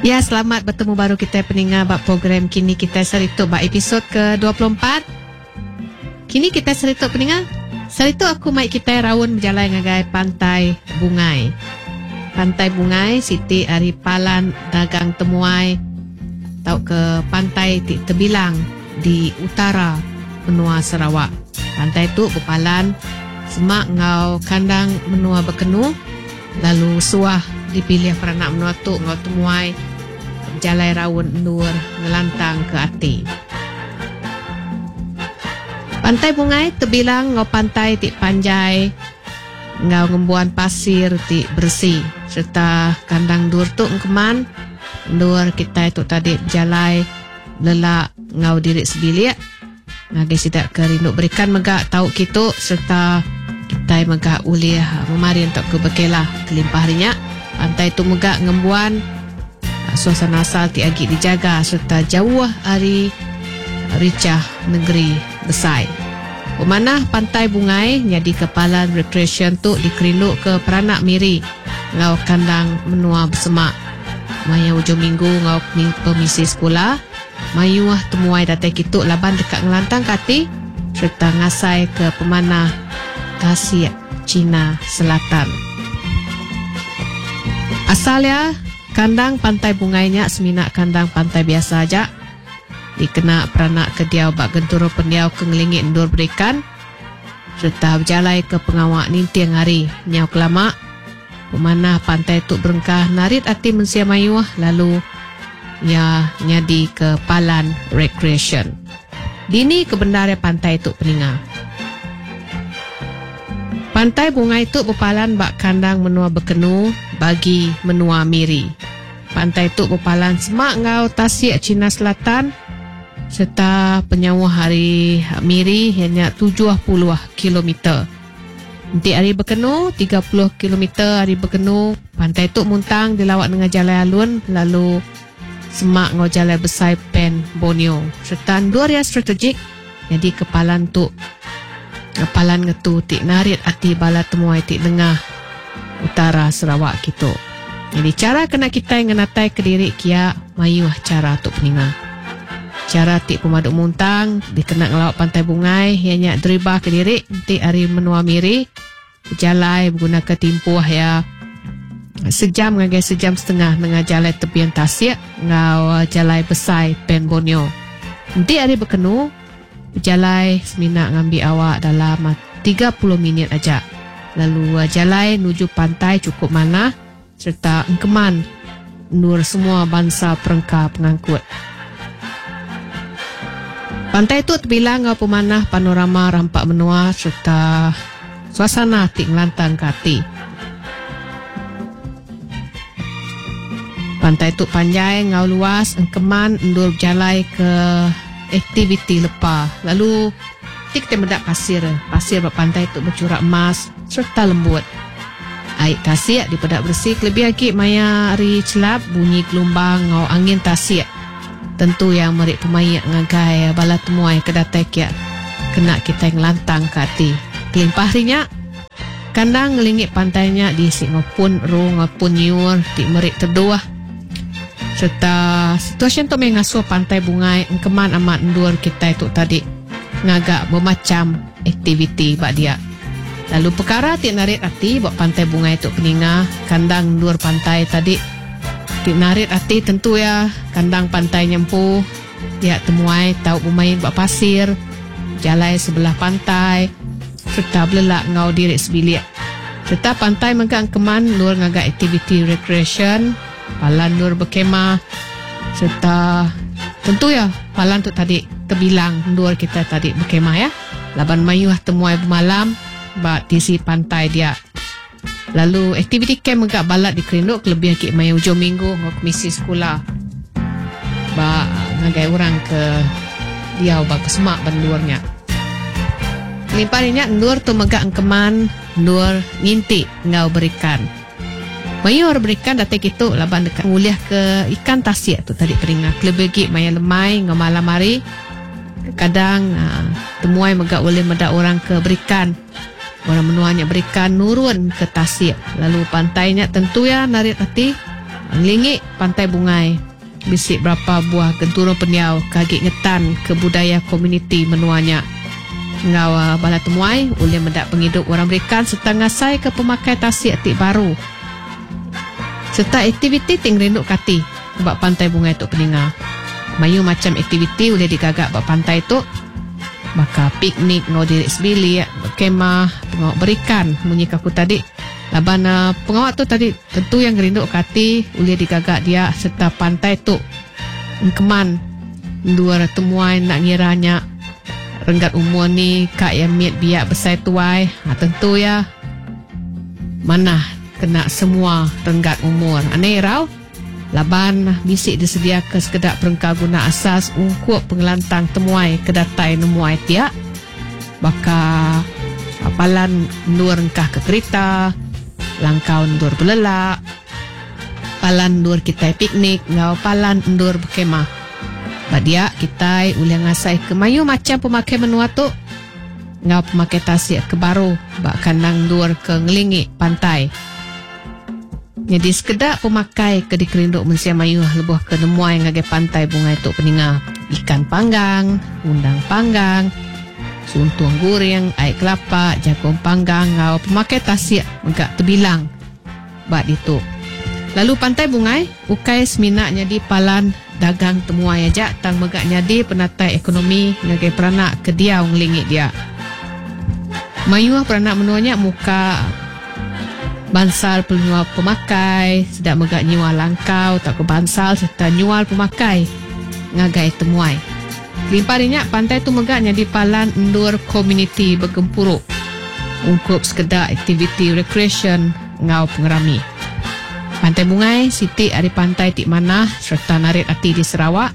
Ya, selamat bertemu baru kita pendengar bab program Kini Kita Serituk bab episod ke-24. Kini Kita Serituk pendengar. Serituk aku mai kita rawon berjalan ngagai Pantai Bungai. Pantai Bungai, Siti Ari Palan dagang temuai tau ke pantai Tebilang di utara benua Sarawak. Pantai tu berpalan semak ngau kandang menua berkenu, lalu suah dipilih peranak menua tu ngau temuai jalai rawon nur ngelantang ke ati. Pantai Bungai terbilang ngau pantai ti panjai ngau ngembuan pasir ti bersih serta kandang dur tu ngkeman dur kita itu tadi jalai lelak ngau diri sebilik ngagi sidak kerinduk berikan megak tau kitu serta kita megak ulih memari untuk ke bekelah kelimpah rinyak. Pantai tu megak ngembuan suasana asal ti agi dijaga serta jauh hari ricah negeri Besai. Pemanah Pantai Bungai jadi kepala recreation tu dikerinduk ke peranak miri ngau kandang menua bersemak. Maya hujung minggu ngau pemisi sekolah mayuah temuai datai kituk laban dekat ngelantang kati serta ngasai ke pemanah Tasik Cina Selatan. Asalnya kandang Pantai Bungainya seminak kandang pantai biasa aja. Dikena peranak kediau bak genturo pendiau ke ngelingit endur berikan serta berjalai ke pengawak nintiang hari nyau kelama. Pemanah pantai tu berengkah narit ati mensia mayuah lalu ya nyadi ke Palan Recreation. Dini kebendarnya pantai tu peninga. Pantai Bungai tu berpalan bak kandang menua berkenu bagi menua miri. Pantai tu berpalan semak ngau Tasik Cina Selatan serta penyawa hari miri hanya 70 km. Nanti hari berkenu 30 km hari berkenu. Pantai tu muntang dilawat dengan jalan alun lalu semak ngau jalan Besai Pen Borneo serta dua area strategik jadi kepalan tu kepalan ngetu tik narit ati bala temuai tik tengah utara Sarawak gitu. Jadi cara kena kita ngenatai ke diri kia mayuah cara tu peninga. Cara tik pemaduk muntang dikena ngelawak Pantai Bungai hanya deribah ke diri tik hari menua miri berjalai menggunakan timpuh ya sejam ngagai sejam setengah dengan jalai tepian Tasik ngau jalai Besai Pen Borneo. Nanti hari berkenu berjalai seminak ngambil awak dalam 30 minit aja. Lalu jalai nuju pantai cukup mana serta engkeman nur semua bangsa perengkap pengangkut. Pantai itu terbilang ngau pemanah panorama rampak menua serta suasana tik ngelantang kati. Pantai itu panjai ngau luas engkeman endur berjalai ke aktiviti lepas. Lalu kita mendak pasir pantai itu bercurak emas serta lembut. Air Tasik dipedak bersih lebih lagi maya hari celap bunyi gelombang ngau angin Tasik. Tentu yang merik pemayak ngagai bala temuai kedatai kia kena kita ngelantang ke hati. Kelimpah rinyak kandang ngelingit pantainya diisi ngapun ru ngapun nyur di merik terdoah. Serta situasi tu mengasuh Pantai Bungai engkeman amat endur kita itu tadi ngagak bermacam aktiviti bak dia. Lalu perkara tik narit hati buat Pantai Bungai itu peninga kandang endur pantai tadi tik narit hati tentu ya kandang pantai nyempuh dia temuai tahu bermain bak pasir jalai sebelah pantai serta belelak ngau diri sebilik serta pantai megang keman luar ngagak aktiviti recreation palan nur berkemah serta tentu ya palan tu tadi terbilang luar kita tadi berkemah ya laban mayuah temuai bermalam bak tisi pantai dia. Lalu aktiviti camp megak balat dikerinduk lebih lagi mayu hujung minggu ngau komisi sekolah bak ngagai orang ke diau bak kesemak banduarnya. Limpah minyak nur tu megak engkeman nur nginti ngau berikan. Mayu berikan datai kitu laban dekat muliah ke ikan Tasik tu tadi peringat. Lebih lagi maya lemai ngau malam hari. Kadang temuai megak boleh medak orang ke berikan. Orang menuanya berikan nurun ke Tasik. Lalu pantainya tentu ya narik hati Lingik Pantai Bungai, bisik berapa buah genturung peniau kagik ngetan ke budaya komuniti menuanya. Ngau bala temuai ulih mendak penghidup orang berikan serta ngasai ke pemakai tasik atik baru. Serta aktiviti ting rinduk kati bak Pantai Bungai tu peninga. Mayu macam aktiviti boleh digagak bak pantai tu. Maka piknik ngau diri sebili, berkemah, pengawak berikan munyi kaku tadi. Laban pengawak tu tadi tentu yang rinduk kati boleh digagak dia serta pantai tu. Keman dua temuai nak ngiranya renggat umur ni kak yang miat biak besar tuai. Tentu ya mana kena semua renggat umur. Aneh rau. Laban bisik disediakan sekedar perengkau guna asas ungkup pengelantang temuai kedatai nemuai tiak. Baka apalan nur rengkah ke kereta, langkau ndur belelak, palan ndur kita piknik, ngau palan ndur berkemah. Badia kita boleh ngasai ke mayu macam pemakai menua tu. Ngau pemakai tasik ke baru, bak kandang ndur ke ngelingi pantai. Jadi sekedar pemakai ke dikerinduk mensia mayu lebuh ke nemuai ngagai Pantai Bungai tu peninga. Ikan panggang, undang panggang, suntung guring, air kelapa, jagung panggang, ngau pemakai tasik megak terbilang. Bak itu. Lalu Pantai Bungai, ukai seminaknya di palan dagang temuai aja tang megak nyadi penatai ekonomi ngagai peranak ke dia ngelingit dia. Mayu peranak menuanya muka bansal penyual pemakai, sedap megak nyual langkau, tak ke bansal serta nyual pemakai ngagai temuai. Limpah pantai tu megak nyadi palan endur komuniti bergempuruk. Ungkup sekedar aktiviti recreation ngau pengerami. Pantai Bungai, Siti ari pantai tik mana serta narik ati di Sarawak.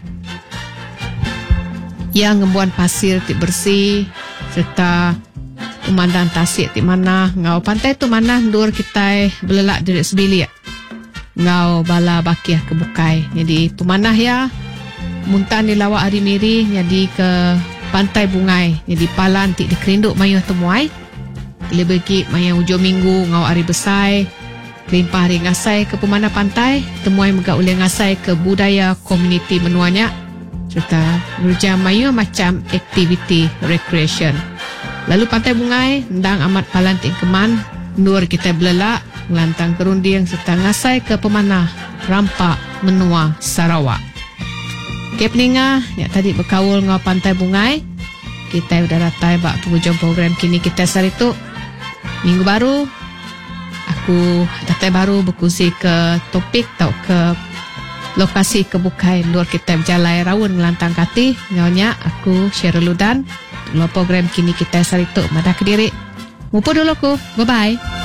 Yang ngembuan pasir tik bersih serta pemandangan tasik di mana ngau pantai tu mana ndur kita belelak diri sebili ngau bala bakiah ke bukai. Jadi pemanah ya muntan di lawak hari miri jadi ke Pantai Bungai, jadi palan tik dikerinduk mayuh temuai lebih bagi mayang hujung minggu ngau hari besai limpah hari ngasai ke pemanah pantai temuai megak boleh ngasai ke budaya komuniti menuanya serta nurja mayuh macam aktiviti recreation. Lalu Pantai Bungai, ndang amat palan tik keman, nur kita belelak, ngelantang kerunding serta ngasai ke pemanah rampak menua Sarawak. Okay peninga, yang tadi berkawul ngau Pantai Bungai, kita udah ratai bak penghujung program kini kita sehari tu. Minggu baru, aku datai baru berkongsi ke topik atau ke lokasi kebukai luar kita berjalai rawun ngelantang kati. Ngaunya aku Sherul Ludan. Lo program kini kita sehari tu madah Kediri. Mumpul dulu aku. Bye-bye.